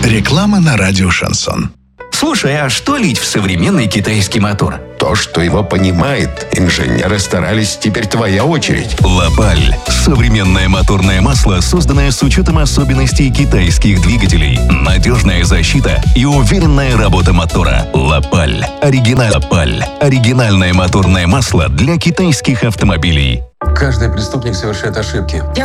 Реклама на радио «Шансон». Слушай, а что лить в современный китайский мотор? То, что его понимает. Инженеры старались, теперь твоя очередь. «Лапаль» – современное моторное масло, созданное с учетом особенностей китайских двигателей. Надежная защита и уверенная работа мотора. «Лапаль». «Лапаль» – оригинальное моторное масло для китайских автомобилей. Каждый преступник совершает ошибки.